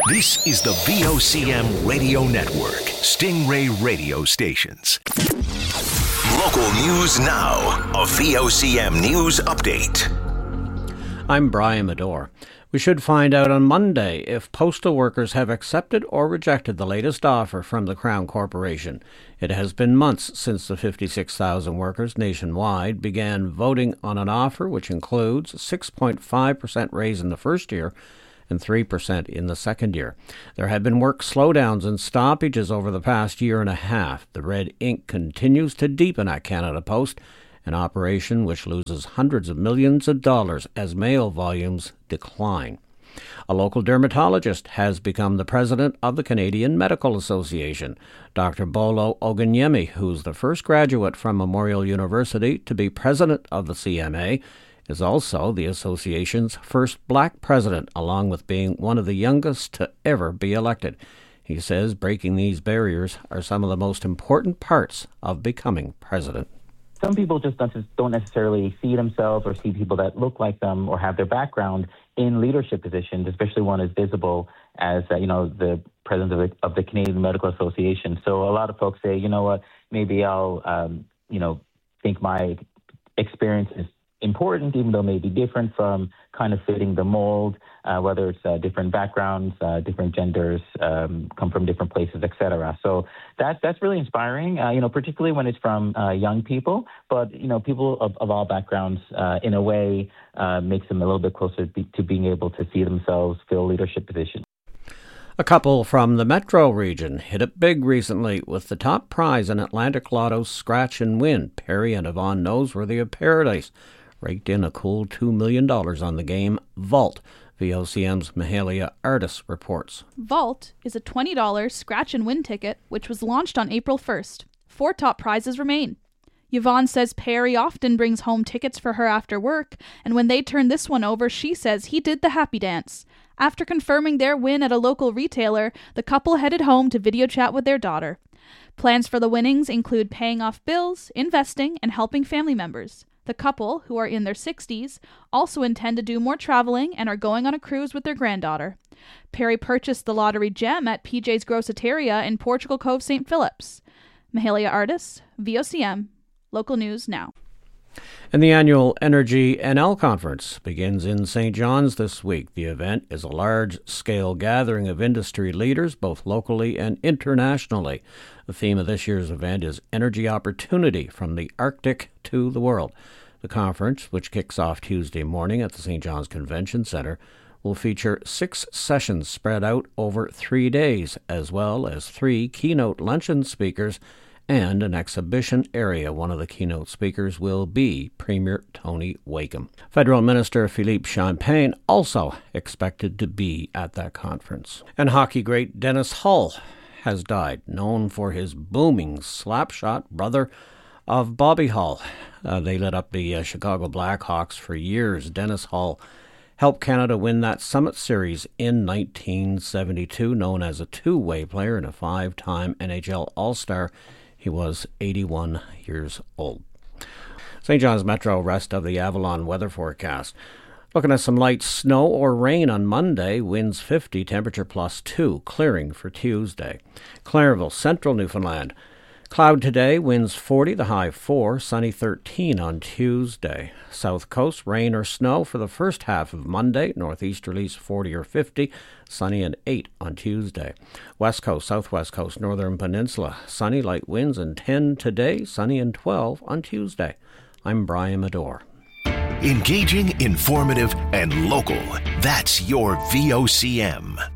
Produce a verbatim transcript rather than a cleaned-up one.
This is the V O C M Radio Network, Stingray Radio Stations. Local news now, a V O C M News Update. I'm Brian Medore. We should find out on Monday if postal workers have accepted or rejected the latest offer from the Crown Corporation. It has been months since the fifty-six thousand workers nationwide began voting on an offer which includes a six point five percent raise in the first year and three percent in the second year. There have been work slowdowns and stoppages over the past year and a half. The red ink continues to deepen at Canada Post, an operation which loses hundreds of millions of dollars as mail volumes decline. A local dermatologist has become the president of the Canadian Medical Association. Doctor Bolo Oganyemi, who's the first graduate from Memorial University to be president of the C M A, is also the association's first black president, along with being one of the youngest to ever be elected. He says breaking these barriers are some of the most important parts of becoming president. Some people just don't necessarily see themselves or see people that look like them or have their background in leadership positions, especially one as visible as, uh, you know, the president of the, of the Canadian Medical Association. So a lot of folks say, you know what, maybe I'll, um, you know, think my experience is important, even though it may be different from kind of fitting the mold, uh, whether it's uh, different backgrounds, uh, different genders, um, come from different places, et cetera. So that, that's really inspiring, uh, you know, particularly when it's from uh, young people, but, you know, people of, of all backgrounds, uh, in a way, uh, makes them a little bit closer to, to being able to see themselves fill leadership positions. A couple from the Metro region hit it big recently with the top prize in Atlantic Lotto's Scratch and Win. Perry and Yvonne Noseworthy of Paradise raked in a cool two million dollars on the game Vault. V O C M's Mahalia Artis reports. Vault is a twenty dollars scratch and win ticket, which was launched on April first. Four top prizes remain. Yvonne says Perry often brings home tickets for her after work, and when they turned this one over, she says he did the happy dance. After confirming their win at a local retailer, the couple headed home to video chat with their daughter. Plans for the winnings include paying off bills, investing, and helping family members. The couple, who are in their sixties, also intend to do more traveling and are going on a cruise with their granddaughter. Perry purchased the lottery gem at P J's Groceteria in Portugal Cove, Saint Phillips. Mahalia Artis, V O C M, Local News Now. And the annual Energy N L Conference begins in Saint John's this week. The event is a large-scale gathering of industry leaders, both locally and internationally. The theme of this year's event is Energy Opportunity from the Arctic to the World. The conference, which kicks off Tuesday morning at the Saint John's Convention Centre, will feature six sessions spread out over three days, as well as three keynote luncheon speakers and an exhibition area. One of the keynote speakers will be Premier Tony Wakeham. Federal Minister Philippe Champagne also expected to be at that conference. And hockey great Dennis Hull has died, known for his booming slapshot brother of Bobby Hull. Uh, they led up the uh, Chicago Blackhawks for years. Dennis Hull helped Canada win that Summit Series in nineteen seventy-two, known as a two-way player and a five-time N H L All-Star. He was eighty-one years old. Saint John's Metro, rest of the Avalon weather forecast. Looking at some light snow or rain on Monday, winds fifty, temperature plus two, clearing for Tuesday. Clairville, central Newfoundland. Cloud today, winds forty, the high four, sunny thirteen on Tuesday. South Coast, rain or snow for the first half of Monday, northeasterlies forty or fifty, sunny and eight on Tuesday. West Coast, Southwest Coast, Northern Peninsula, sunny, light winds and ten today, sunny and twelve on Tuesday. I'm Brian Medore. Engaging, informative, and local. That's your V O C M.